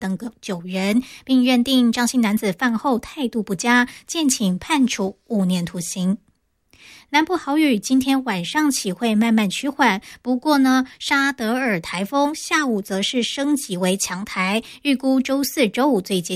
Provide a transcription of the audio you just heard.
等9人，并认定张姓男子犯后态度不佳，建请判处5年徒刑。南部豪雨今天晚上起会慢慢趋缓，不过呢，沙德尔台风下午则是升级为强台，预估周4、周5最接